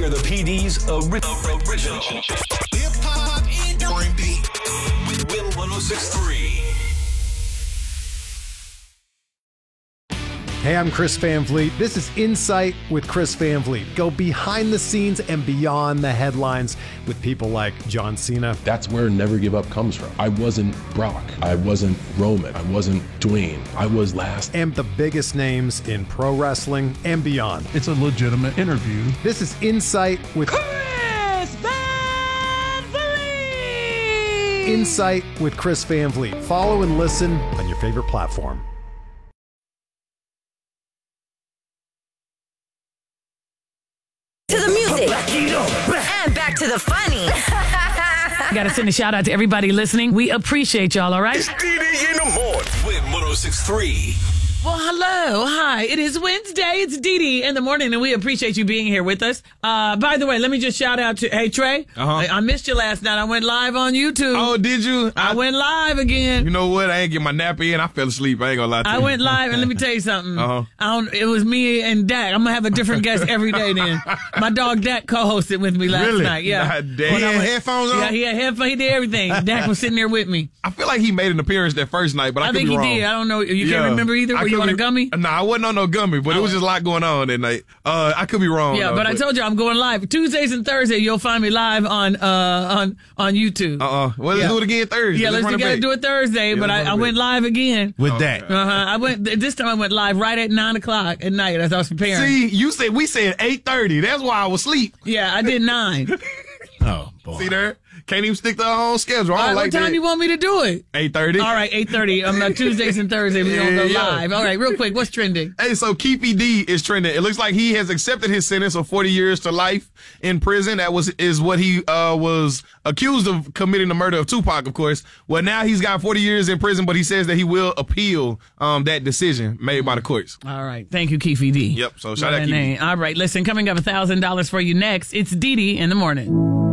We're the PD's original hip-hop and R&B with Win 106.3. Hey, I'm Chris Van Vliet. This is Insight with Chris Van Vliet. Go behind the scenes and beyond the headlines with people like John Cena. That's where Never Give Up comes from. I wasn't Brock. I wasn't Roman. I wasn't Dwayne. I was last. And the biggest names in pro wrestling and beyond. It's a legitimate interview. This is Insight with Chris Van Vliet. Insight with Chris Van Vliet. Follow and listen on your favorite platform. To the music and back to the funny. Got to send a shout out to everybody listening. We appreciate y'all, all right? It's DD in the morning. Win 106.3. Well, hello. Hi. It is Wednesday. It's Dee in the morning, and we appreciate you being here with us. By the way, let me just shout out to, hey, Trey. I missed you last night. I went live on YouTube. Oh, did you? I went live again. You know what? I ain't get my nap in. I fell asleep. I ain't gonna lie to you. I went live, and let me tell you something. It was me and Dak. I'm gonna have a different guest every day then. My dog Dak co-hosted with me last night. Yeah. God damn. He had headphones on? Yeah, he had headphones. He did everything. Dak was sitting there with me. I feel like he made an appearance that first night, but I could be wrong. I think he did. I don't know. You can't remember either? Were you on a gummy? Nah, I wasn't on no gummy, but it was just a lot going on that night. I could be wrong. Yeah, but I told you I'm going live. Tuesdays and Thursdays, you'll find me live on YouTube. Well, let's do it again Thursday. Yeah, let's do it Thursday, but I went live again. With that. This time I went live right at 9 o'clock at night as I was preparing. See, we said 8:30. That's why I was asleep. Yeah, I did 9. Oh, boy. See there? Can't even stick to our own schedule. All right, what time you want me to do it? 8:30. All right, 8:30. Tuesdays and Thursdays, we're going to go live. All right, real quick, what's trending? Hey, so Keefy D is trending. It looks like he has accepted his sentence of 40 years to life in prison. That is what he was accused of, committing the murder of Tupac, of course. Well, now he's got 40 years in prison, but he says that he will appeal that decision made by the courts. All right, thank you, Keefy D. Yep, so shout out Keefy D. All right, listen, coming up $1,000 for you next. It's Dee in the morning.